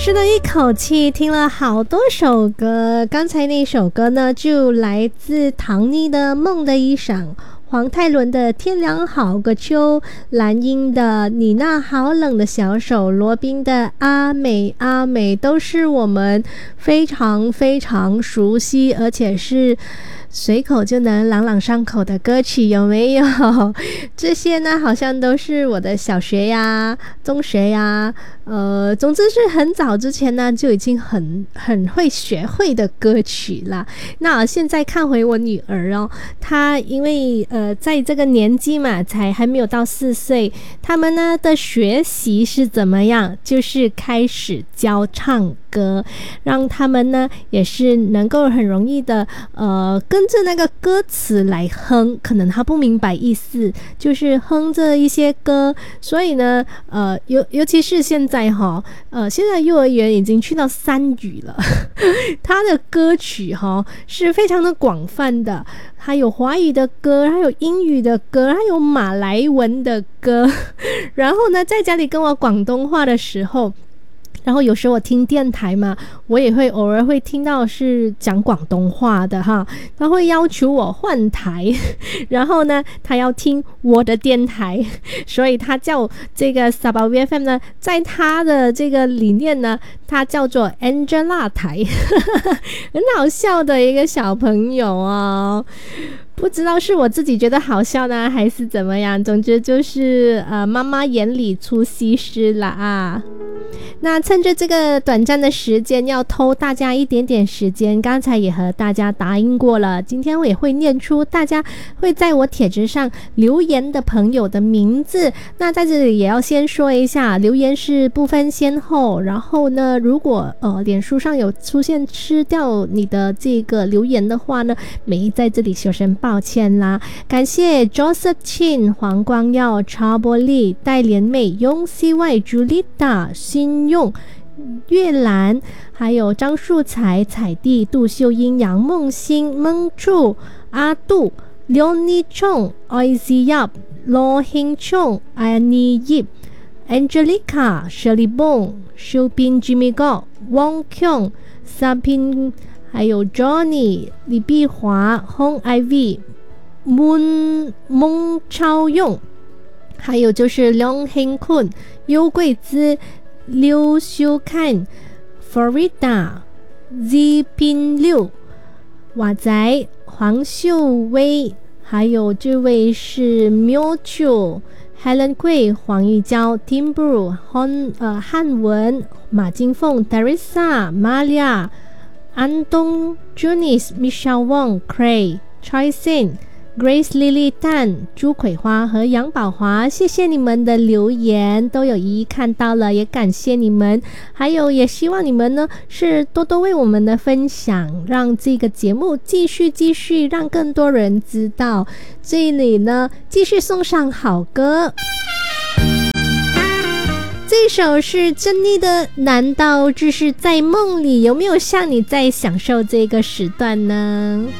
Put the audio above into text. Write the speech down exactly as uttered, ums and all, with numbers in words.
是的，一口气听了好多首歌。刚才那首歌呢，就来自唐妮的《梦的衣裳》，黄泰伦的《天凉好个秋》，蓝英的《你那好冷的小手》，罗宾的《阿美阿美》，都是我们非常非常熟悉，而且是随口就能朗朗上口的歌曲，有没有？这些呢，好像都是我的小学呀、中学呀，呃，总之是很早之前呢就已经很很会学会的歌曲啦。那现在看回我女儿哦，她因为呃在这个年纪嘛，才还没有到四岁，他们呢的学习是怎么样？就是开始教唱歌，让他们呢也是能够很容易的呃跟着那个歌词来哼，可能他不明白意思，就是哼着一些歌。所以呢呃尤尤其是现在哈，呃现在幼儿园已经去到三语了，他的歌曲哈是非常的广泛的，还有华语的歌，还有英语的歌，还有马来文的歌。然后呢在家里跟我广东话的时候，然后有时候我听电台嘛，我也会偶尔会听到是讲广东话的哈，他会要求我换台，然后呢他要听我的电台，所以他叫这个 Sabah V F M 呢，在他的这个理念呢，他叫做 Angela 台很好笑的一个小朋友哦，不知道是我自己觉得好笑呢，还是怎么样，总之就是呃妈妈眼里出西施啦啊。那趁着这个短暂的时间，要偷大家一点点时间，刚才也和大家答应过了，今天我也会念出大家会在我帖子上留言的朋友的名字。那在这里也要先说一下，留言是不分先后，然后呢如果呃脸书上有出现吃掉你的这个留言的话呢，没在这里说声抱歉啦。感谢 Joseph Chin、 黄光耀、查波利、戴莲妹、雍 C Y、 Julita、 新用、月兰，还有张树才、彩地、杜秀英、杨梦欣、蒙柱、阿杜、刘尼冲、Oizy Yap、 罗兴冲、安妮叶、Angelica、 Shirley Bong、 修斌、 Jimmy Go、 汪kyung、 Sapin， 还有 Johnny、 李碧华、 Hong Ivy、 Moon、 蒙超用，还有就是梁兴坤、尤桂姿、刘修看、 Florida、 Z 拼六、瓦仔、黄秀薇，还有这位是 Mutual、 Helen 桂、黄玉娇、 Tim Bru、 汉, 呃汉文、马金凤、 Teresa、 Malia、 安东、 Junice、 Michelle Wong、 Cray、 Choi Sin、 Grace Lily Tan、 朱葵花和杨宝华，谢谢你们的留言，都有一一看到了，也感谢你们，还有也希望你们呢是多多为我们的分享，让这个节目继续继续让更多人知道。这里呢继续送上好歌，这首是珍妮的难道只是在梦里，有没有像你在享受这个时段呢？